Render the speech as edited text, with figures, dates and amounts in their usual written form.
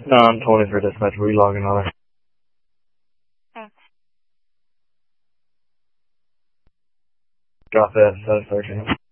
No, I'm totally for dispatch. Relogging on it. Thanks. Drop that. Satisfaction.